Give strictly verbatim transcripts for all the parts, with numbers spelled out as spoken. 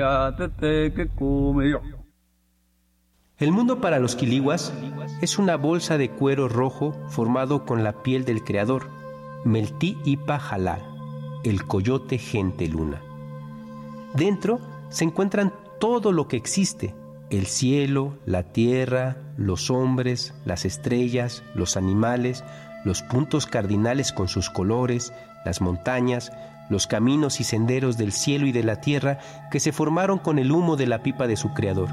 El mundo para los quilihuas es una bolsa de cuero rojo formado con la piel del creador, Meltí Ipa Jalal, el coyote gente luna. Dentro se encuentran todo lo que existe: el cielo, la tierra, los hombres, las estrellas, los animales, los puntos cardinales con sus colores, las montañas, los caminos y senderos del cielo y de la tierra que se formaron con el humo de la pipa de su creador.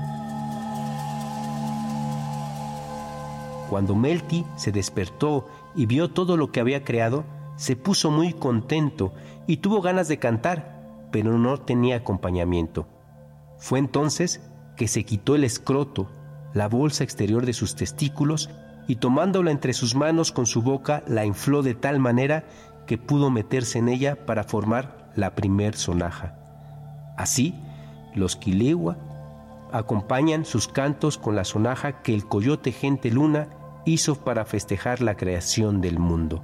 Cuando Meltí se despertó y vio todo lo que había creado, se puso muy contento y tuvo ganas de cantar, pero no tenía acompañamiento. Fue entonces que se quitó el escroto, la bolsa exterior de sus testículos, y tomándola entre sus manos con su boca la infló de tal manera que pudo meterse en ella para formar la primer sonaja. Así, los Quiligua acompañan sus cantos con la sonaja que el coyote gente luna hizo para festejar la creación del mundo.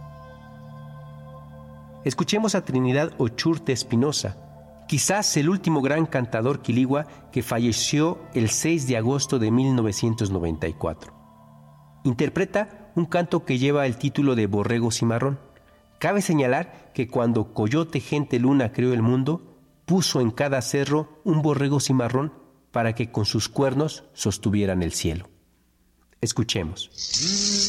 Escuchemos a Trinidad Ochurte Espinosa, quizás el último gran cantador quiligua que falleció el seis de agosto de mil novecientos noventa y cuatro. Interpreta un canto que lleva el título de Borrego Cimarrón. Cabe señalar que cuando Coyote Gente Luna creó el mundo, puso en cada cerro un borrego cimarrón para que con sus cuernos sostuvieran el cielo. Escuchemos.